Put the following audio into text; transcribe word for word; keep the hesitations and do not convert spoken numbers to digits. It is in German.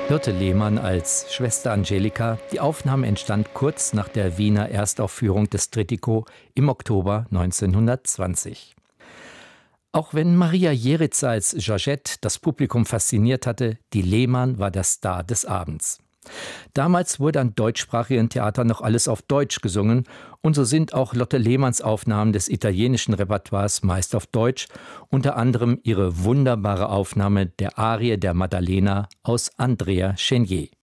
Lotte Lehmann als Schwester Angelika. Die Aufnahme entstand kurz nach der Wiener Erstaufführung des Trittico im Oktober neunzehnhundertzwanzig. Auch wenn Maria Jerritzer als Georgette das Publikum fasziniert hatte, die Lehmann war der Star des Abends. Damals wurde an deutschsprachigen Theatern noch alles auf Deutsch gesungen und so sind auch Lotte Lehmanns Aufnahmen des italienischen Repertoires meist auf Deutsch, unter anderem ihre wunderbare Aufnahme der Arie der Maddalena aus Andrea Chenier.